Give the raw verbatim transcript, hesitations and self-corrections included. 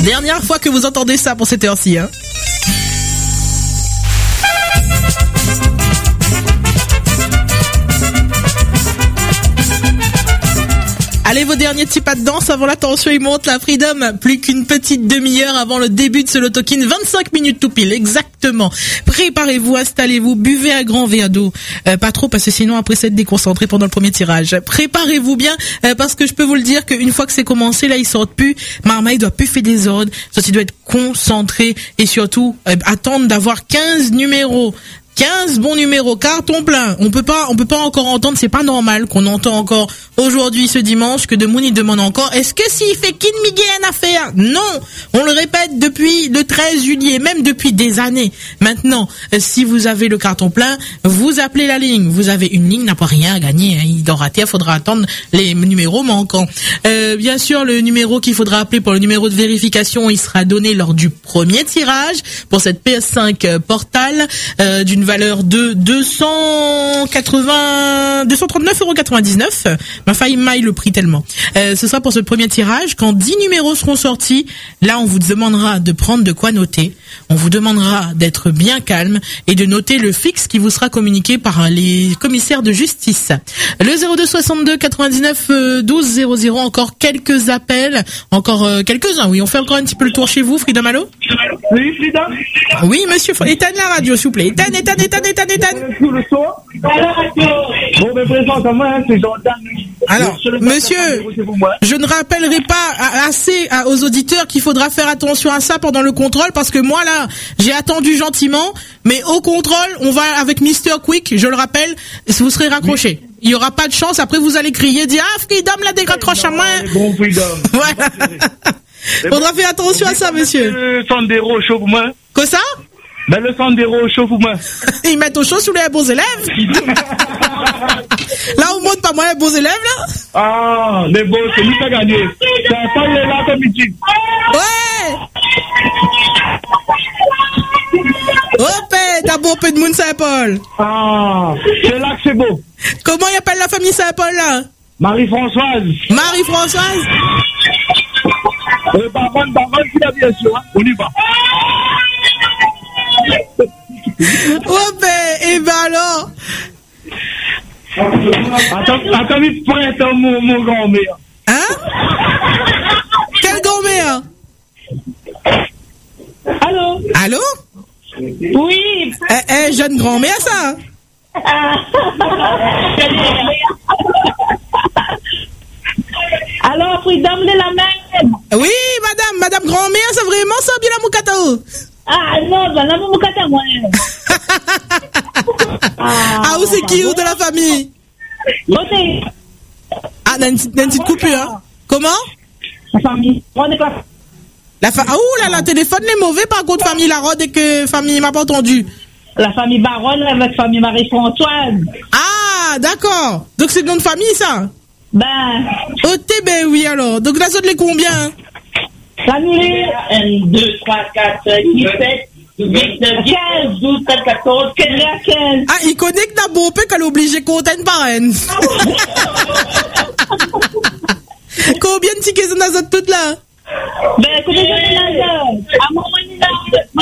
Dernière fois que vous entendez ça pour cette heure-ci, hein. Allez, vos derniers petits pas de danse avant la tension, il monte la Freedom. Plus qu'une petite demi-heure avant le début de ce loto-kin. vingt-cinq minutes tout pile, exactement. Préparez-vous, installez-vous, buvez un grand verre d'eau. Euh, pas trop, parce que sinon après c'est être déconcentré pendant le premier tirage. Préparez-vous bien, euh, parce que je peux vous le dire qu'une fois que c'est commencé, là, ils sortent plus. Marmaille doit plus faire des ordres. Ça, il doit être concentré et surtout, euh, attendre d'avoir quinze numéros. quinze bons numéros, carton plein. On peut pas, on peut pas encore entendre, c'est pas normal qu'on entend encore aujourd'hui, ce dimanche, que de Mouni demande encore, est-ce que s'il fait Kin Miguel à faire? Non! On le répète depuis le treize juillet, même depuis des années. Maintenant, si vous avez le carton plein, vous appelez la ligne. Vous avez une ligne, n'a pas rien à gagner, hein. Il doit rater, il faudra attendre les numéros manquants. Euh, bien sûr, le numéro qu'il faudra appeler pour le numéro de vérification, il sera donné lors du premier tirage pour cette P S cinq Portal, euh, d'une valeur de deux cent quatre-vingts, deux cent trente-neuf euros quatre-vingt-dix-neuf. Ma faille maille le prix tellement. Euh, ce sera pour ce premier tirage. Quand dix numéros seront sortis, là, on vous demandera de prendre de quoi noter. On vous demandera d'être bien calme et de noter le fixe qui vous sera communiqué par les commissaires de justice. Le zéro deux soixante-deux quatre-vingt-dix-neuf douze zéro zéro. Encore quelques appels. Encore euh, quelques-uns, oui. On fait encore un petit peu le tour chez vous, Frida Malo? Oui, Frida? Oui, monsieur. Éteigne la radio, s'il vous plaît. Éteigne, éteigne, éteigne, éteigne, étegne. Sous le son. Bon, mais présente-moi, hein, c'est Jordan. Alors, monsieur, je ne rappellerai pas assez aux auditeurs qu'il faudra faire attention à ça pendant le contrôle, parce que moi, là, j'ai attendu gentiment, mais au contrôle, on va avec mister Quick, je le rappelle, vous serez raccroché. Il y aura pas de chance, après vous allez crier, dire, ah, Freedom, là, décroche à moi. Bon, Freedom. Voilà. Faudra faire attention à ça, monsieur. Le Sandero chaud pour moi. Quoi ça? Ben, le Sandero chaud pour moi. Ils mettent au chaud sous les bons élèves. Là, on monte pas moi les bons élèves, là. Ah, les beaux, c'est lui qui a gagné. C'est un fan de la comédie. Ouais. Hop, t'as beau peu de monde Saint-Paul. Ah, c'est là que c'est beau. Comment il appelle la famille Saint-Paul, là? Marie-Françoise. Marie-Françoise. Euh, baronne, baronne, qui l'a bien sûr, hein. On y va. Oh ben, et ben alors. Attends, attends, il pourrait être mon, mon grand-mère. Hein? Quelle grand-mère? Allô? Allô? Oui. Eh, eh, jeune grand-mère, ça? Alors, Freedom de la même. Oui, madame, madame grand-mère, c'est vraiment ça, bien la moukato. Ah non, ben la moukata, moi. Ah, où c'est qui, ou de la famille? Côté. Ah, dans une petite coupure, hein? Comment? La famille. On est quoi? La fa... Ah, ouh là, la téléphone est mauvais, par contre, famille la Rode et que famille m'a pas entendu. La famille Baronne avec famille Marie-Françoise. Ah, d'accord. Donc c'est le nom de famille, ça? Ben. Oh, t'es ben oui, alors. Donc la zone les combien? Famille. un, deux, trois, quatre, cinq, six, sept, huit, neuf, quinze, douze, treize, quatorze, quinze. Ah, il connaît que d'abord qu'elle est obligée de compter une parraine. Combien de tickets sont dans cette toute là? Ben, combien de